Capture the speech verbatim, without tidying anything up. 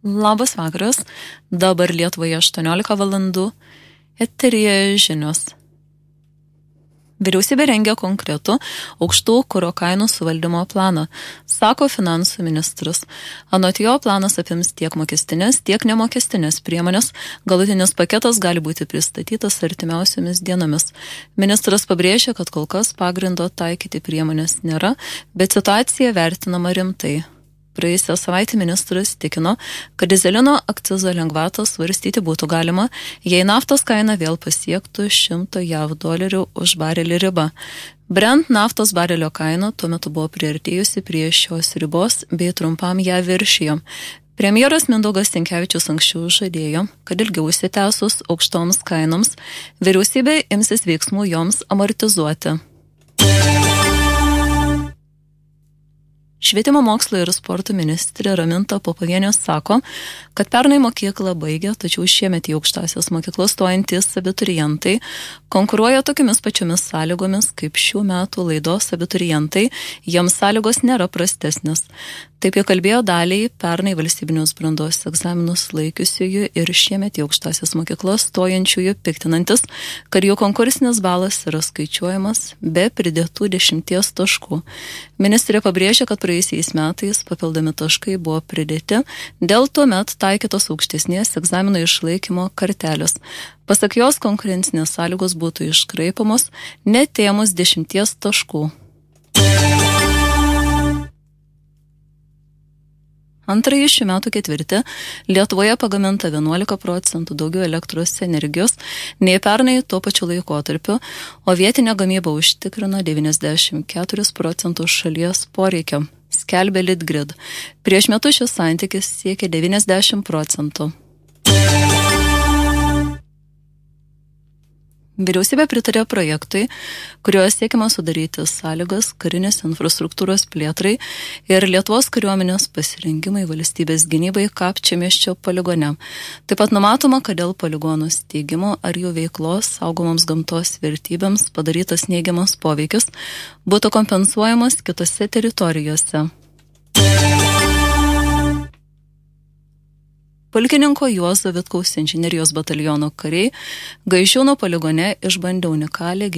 Labas vakaras, dabar Lietuvoje aštuoniolika valandų, eteryje žinios. Vyriausybė rengia konkretų aukštų kuro kainų suvaldymo planą, sako finansų ministras. Anot jo, planas apims tiek mokestinės, tiek nemokestinės priemonės. Galutinis paketas gali būti pristatytas artimiausiomis dienomis. Ministras pabrėžia, kad kol kas pagrindo taikyti priemonės nėra, bet situacija vertinama rimtai. Praėjusią savaitę ministras tikino, kad dizelino akcizo lengvatą svarstyti būtų galima, jei naftos kaina vėl pasiektų šimto jav dolerių už barelį ribą. Brent naftos barelio kaina tuo metu buvo priartėjusi prie šios ribos bei trumpam ją viršijo. Premjeras Mindaugas Sinkevičius anksčiau žadėjo, kad ilgiau užsitęsus aukštoms kainoms vyriausybė imsis veiksmų joms amortizuoti. Švietimo mokslo ir sporto ministrė Raminta Popovienė sako, kad pernai mokyklą baigė, tačiau šiemet į aukštasias mokyklas stojantys abiturientai konkuruoja tokiamis pačiomis sąlygomis kaip šių metų laidos abiturientai, jiems sąlygos nėra prastesnės. Taip jie kalbėjo daliai pernai valstybinius brandos egzaminus laikiusiųjų ir šiemet į aukštasias mokyklas stojančiųjų piktinantis, kad jų konkursinis balas yra skaičiuojamas be pridėtų dešimties taškų. Ministrė pabrėžė, kad praėjusiais metais papildomi taškai buvo pridėti dėl tuomet taikytos aukštesnės egzamino išlaikymo kartelės. Pasak jos, konkurencinės sąlygos būtų iškraipamos netėmus dešimties taškų. Antrąjį šių metų ketvirtį Lietuvoje pagaminta vienuolika procentų daugiau elektros energijos nei pernai tuo pačiu laikotarpiu, o vietinė gamyba užtikrino devyniasdešimt keturis procentus šalies poreikio, skelbė Litgrid. Prieš metus šis santykis siekė devyniasdešimt procentų. Vyriausybė pritarė projektui, kuriuo siekiama sudaryti sąlygas karinės infrastruktūros plėtrai ir Lietuvos kariuomenės pasirengimai valstybės gynybai Kapčiamiesčio poligone. Taip pat numatoma, kad dėl poligonų steigimo ar jų veiklos saugomoms gamtos vertybėms padarytas neigiamas poveikis būtų kompensuojamas kitose teritorijose. Pulkininko Juozo Vitkaus inžinerijos bataliono kariai Gaižiūnų poligone išbandė unikalią